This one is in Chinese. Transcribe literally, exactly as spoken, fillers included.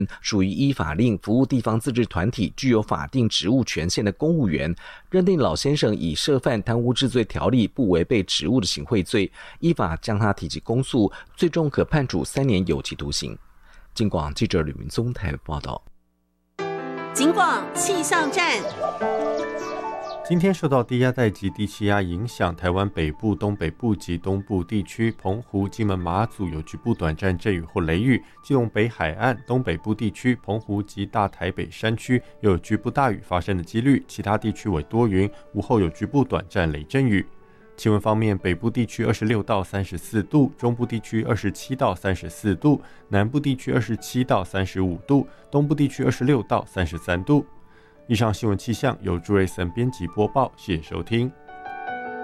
属于依法令服务地方自治团体具有法定职务权限的公务员，认定老先生以涉犯贪污治罪条例不违背职务的行贿罪，依法将他提起公诉，最重可判处三年有期徒刑。警广记者吕明宗台北报道。 警广气象站。 今天受到低压带及低气压影响，台湾北部、东北部及东部地区、澎湖、金门、马祖有局部短暂阵雨或雷雨；基隆北海岸、东北部地区、澎湖及大台北山区有局部大雨发生的几率，其他地区为多云，午后有局部短暂雷阵雨。气温方面，北部地区二十六到三十四度，中部地区二十七到三十四度，南部地区二十七到三十五度，东部地区二十六到三十三度。以上新闻气象由朱瑞森编辑播报，谢谢收听。